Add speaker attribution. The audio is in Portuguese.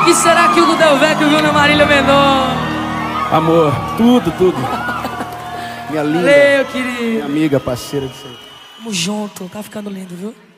Speaker 1: que será que o Del Vecchio viu na Marília Mendonça?
Speaker 2: Amor, tudo. Minha linda.
Speaker 1: Valeu, querido.
Speaker 2: Minha amiga, parceira de sempre.
Speaker 1: Tamo junto, tá ficando lindo, viu?